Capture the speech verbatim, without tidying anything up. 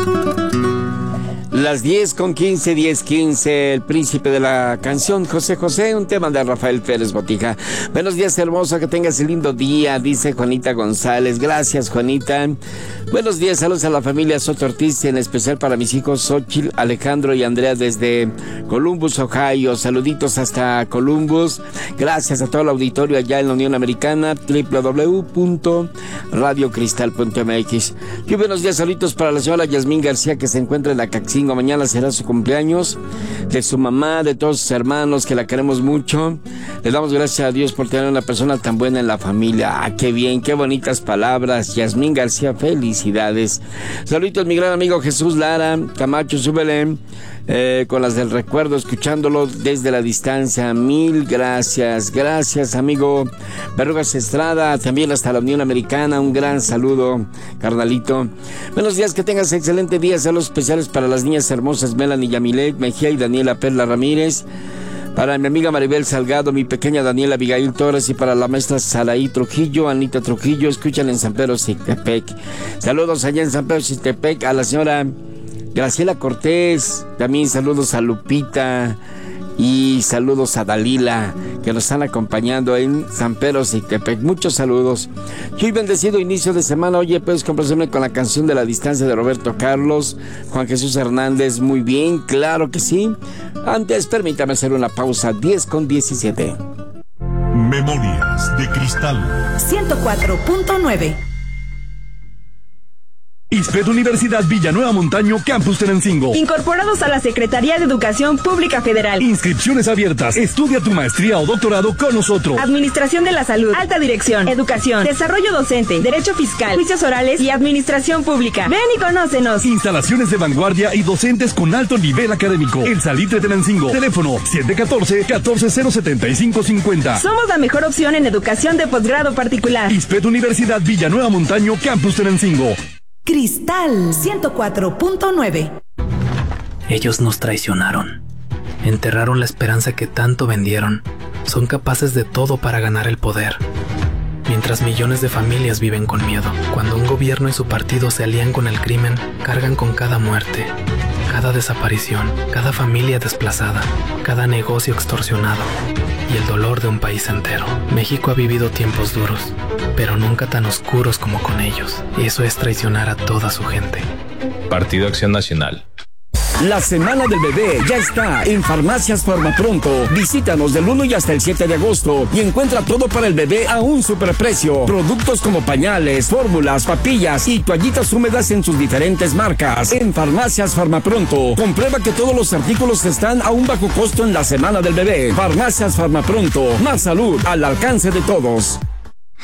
Las diez con quince, diez quince, el príncipe de la canción, José José, un tema de Rafael Pérez Botija. Buenos días, hermoso, que tengas un lindo día, dice Juanita González. Gracias, Juanita. Buenos días, saludos a la familia Soto Ortiz, en especial para mis hijos Xochitl, Alejandro y Andrea desde Columbus, Ohio. Saluditos hasta Columbus. Gracias a todo el auditorio allá en la Unión Americana, doble u doble u doble u punto radio cristal punto m x. Y buenos días, saluditos para la señora Yasmín García, que se encuentra en la Caxingo. Mañana será su cumpleaños, de su mamá, de todos sus hermanos, que la queremos mucho. Le damos gracias a Dios por tener una persona tan buena en la familia. Ah, qué bien, qué bonitas palabras. Yasmín García, felicidades. Saluditos, mi gran amigo Jesús Lara Camacho, súbele. Eh, con las del recuerdo, escuchándolo desde la distancia. Mil gracias, gracias, amigo Berrugas Estrada, también hasta la Unión Americana. Un gran saludo, carnalito. Buenos días, que tengas excelente día. Saludos especiales para las niñas hermosas Melanie Yamilet Mejía y Daniela Perla Ramírez. Para mi amiga Maribel Salgado, mi pequeña Daniela Abigail Torres, y para la maestra Saraí Trujillo, Anita Trujillo. Escuchan en San Pedro Sitepec. Saludos allá en San Pedro Sitepec a la señora Graciela Cortés, también saludos a Lupita y saludos a Dalila, que nos están acompañando en San Pedro Sitepec. Muchos saludos. Y hoy bendecido inicio de semana. Oye, puedes complacerme con la canción de La Distancia de Roberto Carlos. Juan Jesús Hernández, muy bien, claro que sí. Antes, permítame hacer una pausa. Diez con diecisiete. Memorias de Cristal ciento cuatro punto nueve. ISPED Universidad Villanueva Montaño, Campus Tenancingo. Incorporados a la Secretaría de Educación Pública Federal. Inscripciones abiertas. Estudia tu maestría o doctorado con nosotros. Administración de la Salud, Alta Dirección, Educación, Desarrollo Docente, Derecho Fiscal, Juicios Orales y Administración Pública. Ven y conócenos. Instalaciones de vanguardia y docentes con alto nivel académico. El Salitre Tenancingo. Teléfono siete uno cuatro, uno cuatro cero siete cinco cinco cero. Somos la mejor opción en educación de posgrado particular. ISPED Universidad Villanueva Montaño, Campus Tenancingo. Cristal ciento cuatro punto nueve. Ellos nos traicionaron. Enterraron la esperanza que tanto vendieron. Son capaces de todo para ganar el poder. Mientras millones de familias viven con miedo. Cuando un gobierno y su partido se alían con el crimen, cargan con cada muerte, cada desaparición, cada familia desplazada, cada negocio extorsionado y el dolor de un país entero. México ha vivido tiempos duros, pero nunca tan oscuros como con ellos. Y eso es traicionar a toda su gente. Partido Acción Nacional. La semana del bebé ya está en Farmacias Farmapronto. Visítanos del uno y hasta el siete de agosto y encuentra todo para el bebé a un superprecio. Productos como pañales, fórmulas, papillas y toallitas húmedas en sus diferentes marcas. En Farmacias Farmapronto, comprueba que todos los artículos están a un bajo costo en la semana del bebé. Farmacias Farmapronto, más salud al alcance de todos.